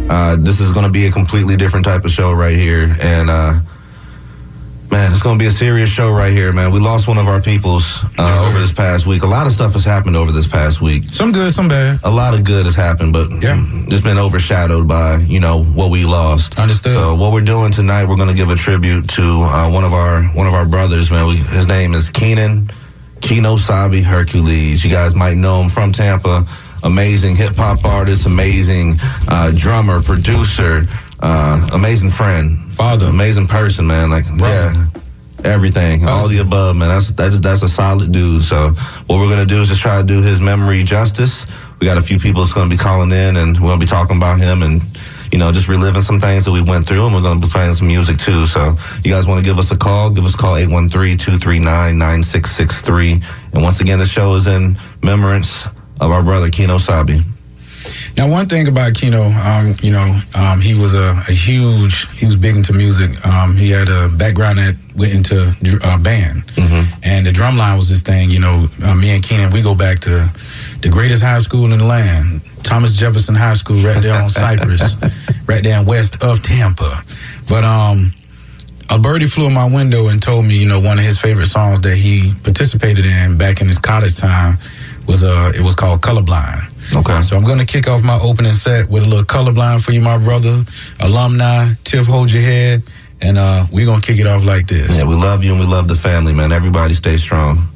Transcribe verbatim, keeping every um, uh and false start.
Uh, this is going to be a completely different type of show right here. And, uh, man, it's going to be a serious show right here, man. We lost one of our peoples uh, yes, over this past week. A lot of stuff has happened over this past week. Some good, some bad. A lot of good has happened, but yeah. It's been overshadowed by, you know, what we lost. Understood. So what we're doing tonight, we're going to give a tribute to uh, one of our one of our brothers, man. We, his name is Keenan Kino Sabe Hercules. You guys might know him from Tampa. Amazing hip-hop artist, amazing uh, drummer, producer, uh, amazing friend. Father. Amazing person, man. Like, brother. Yeah, everything. All the above, man. That's, that's, that's a solid dude. So what we're going to do is just try to do his memory justice. We got a few people that's going to be calling in, and we're going to be talking about him and, you know, just reliving some things that we went through, and we're going to be playing some music, too. So you guys want to give us a call, give us a call, eight one three, two three nine, nine six six three. And once again, the show is in remembrance of our brother, Kino Sabe. Now, one thing about Kino, um, you know, um, he was a, a huge, he was big into music. Um, he had a background that went into uh, band. Mm-hmm. And the drum line was his thing. You know, uh, me and Keenan, we go back to the greatest high school in the land, Thomas Jefferson High School, right there on Cypress, right there west of Tampa. But um, a birdie flew in my window and told me, you know, one of his favorite songs that he participated in back in his college time was uh, it was called Colorblind. Okay. So I'm going to kick off my opening set with a little Colorblind for you, my brother. Alumni, Tiff, hold your head. And uh, we're going to kick it off like this. Yeah, we love you and we love the family, man. Everybody stay strong.